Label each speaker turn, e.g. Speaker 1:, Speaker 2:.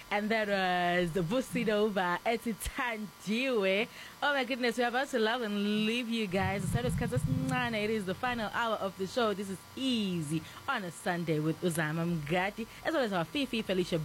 Speaker 1: And that was Vusinova Etitandiwe. Oh my goodness, we're about to love and leave you guys. It is the final hour of the show. This is Easy on a Sunday with Uzama Mgati, as well as our Fifi Felicia